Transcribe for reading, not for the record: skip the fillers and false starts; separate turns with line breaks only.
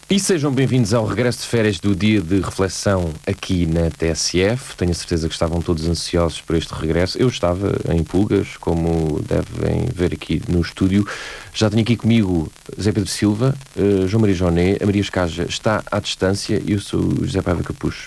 E sejam bem-vindos ao regresso de férias do dia de reflexão aqui na TSF. Tenho a certeza que estavam todos ansiosos por este regresso. Eu estava em pulgas, como devem ver aqui no estúdio. Já tenho aqui comigo Zé Pedro Silva, João Maria Joné, a Maria Escaja está à distância e eu sou o José Paiva Capucho.